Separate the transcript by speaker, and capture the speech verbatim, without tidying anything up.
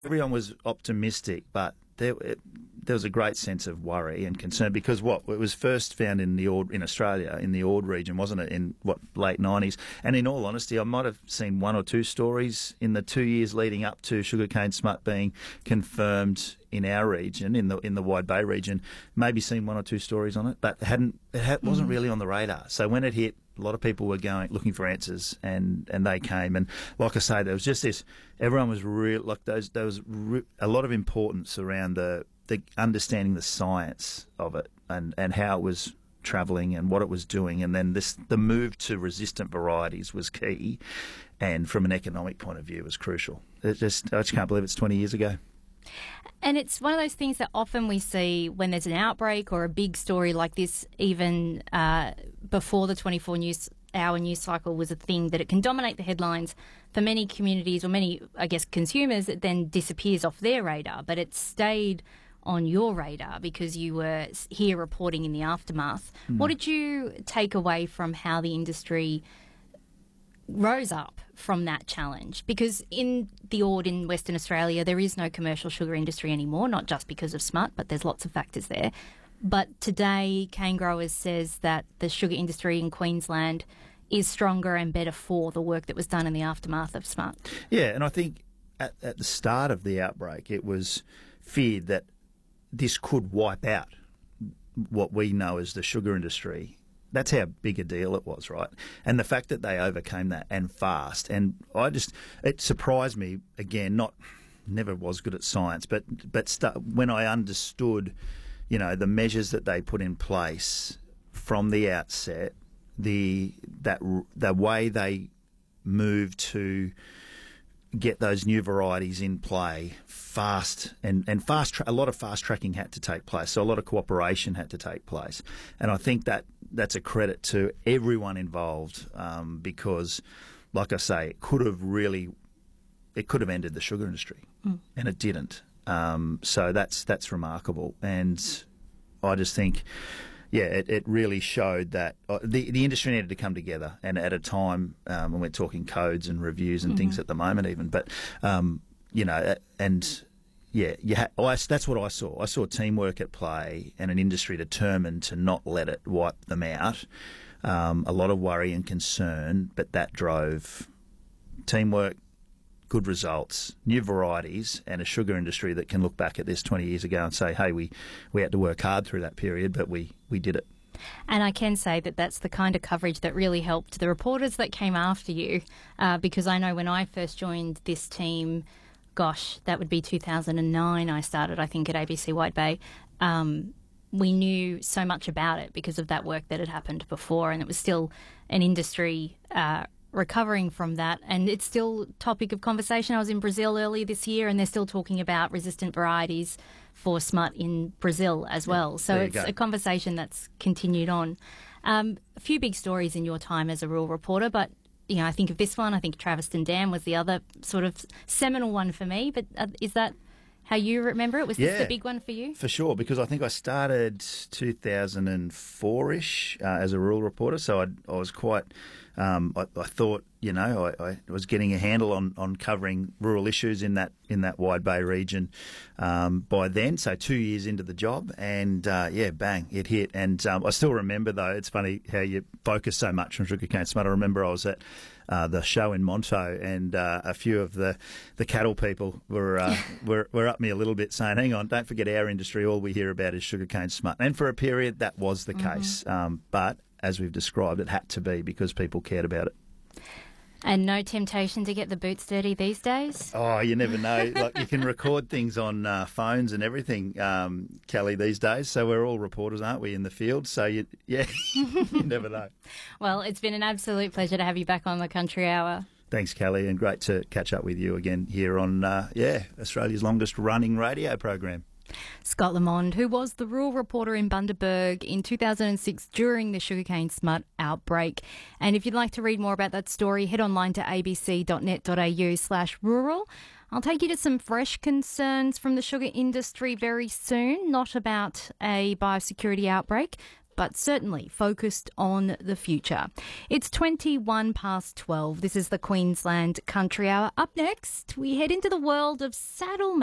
Speaker 1: Everyone was optimistic, but there, it, there was a great sense of worry and concern because what it was first found in the Ord, in Australia in the Ord region, wasn't it? In what late nineties. And in all honesty, I might have seen one or two stories in the two years leading up to sugarcane smut being confirmed in our region, in the in the Wide Bay region. Maybe seen one or two stories on it, but hadn't it had, wasn't really on the radar. So when it hit, a lot of people were going looking for answers, and, and they came. And like I say, there was just this. Everyone was real. Like those, there was re, a lot of importance around the the understanding the science of it and, and how it was travelling and what it was doing. And then this the move to resistant varieties was key, and from an economic point of view, was crucial. It just I just can't believe it's twenty years ago.
Speaker 2: And it's one of those things that often we see when there's an outbreak or a big story like this, even uh, before the twenty-four news hour news cycle was a thing, that it can dominate the headlines for many communities or many, I guess, consumers. It then disappears off their radar, but it stayed on your radar because you were here reporting in the aftermath. Mm. What did you take away from how the industry rose up from that challenge? Because in the Ord in Western Australia, there is no commercial sugar industry anymore, not just because of smut, but there's lots of factors there. But today, Cane Growers says that the sugar industry in Queensland is stronger and better for the work that was done in the aftermath of smut.
Speaker 1: Yeah, and I think at, at the start of the outbreak, it was feared that this could wipe out what we know as the sugar industry. That's how big a deal it was, right? And the fact that they overcame that and fast, and I just, it surprised me again. Not, never was good at science, but but st- when I understood, you know, the measures that they put in place from the outset, the that the way they moved to get those new varieties in play fast and, and fast tra- a lot of fast tracking had to take place, so a lot of cooperation had to take place, and I think that that's a credit to everyone involved, um, because like I say, it could have really it could have ended the sugar industry, mm. and it didn't, um, so that's that's remarkable. And I just think yeah, it, it really showed that uh, the the industry needed to come together, and at a time um, when we're talking codes and reviews and mm-hmm. things at the moment, even, but um, you know, and yeah, you ha- I, that's what I saw. I saw teamwork at play and an industry determined to not let it wipe them out. Um, a lot of worry and concern, but that drove teamwork, good results, new varieties, and a sugar industry that can look back at this twenty years ago and say, hey, we, we had to work hard through that period, but we, we did it.
Speaker 2: And I can say that that's the kind of coverage that really helped the reporters that came after you, uh, because I know when I first joined this team, gosh, that would be two thousand nine I started, I think, at A B C Wide Bay. Um, we knew so much about it because of that work that had happened before, and it was still an industry uh recovering from that, and it's still topic of conversation. I was in Brazil earlier this year, and they're still talking about resistant varieties for smut in Brazil as well. So it's go. a conversation that's continued on. Um, a few big stories in your time as a rural reporter, but you know, I think of this one. I think Traviston Dam was the other sort of seminal one for me. But uh, is that how you remember it? Was
Speaker 1: yeah,
Speaker 2: this the big one for you?
Speaker 1: For sure, because I think I started two thousand four-ish uh, as a rural reporter, so I'd, I was quite, um, I, I thought, you know, I, I was getting a handle on, on covering rural issues in that in that Wide Bay region um, by then, so two years into the job, and uh, yeah, bang, it hit. And um, I still remember, though, it's funny how you focus so much on sugarcane smut. I remember I was at Uh, the show in Monto, and uh, a few of the, the cattle people were, uh, were were up me a little bit, saying, "Hang on, don't forget our industry. All we hear about is sugarcane smut." And for a period, that was the mm-hmm. case. Um, but as we've described, it had to be because people cared about it.
Speaker 2: And no temptation to get the boots dirty these days?
Speaker 1: Oh, you never know. Like, you can record things on uh, phones and everything, um, Kelly, these days. So we're all reporters, aren't we, in the field? So, you, yeah, you never know.
Speaker 2: Well, it's been an absolute pleasure to have you back on the Country Hour.
Speaker 1: Thanks, Kelly, and great to catch up with you again here on, uh, yeah, Australia's longest running radio program.
Speaker 2: Scott Lamond, who was the rural reporter in Bundaberg in two thousand six during the sugarcane smut outbreak. And if you'd like to read more about that story, head online to abc.net.au slash rural. I'll take you to some fresh concerns from the sugar industry very soon, not about a biosecurity outbreak, but certainly focused on the future. It's twenty-one past twelve. This is the Queensland Country Hour. Up next, we head into the world of saddle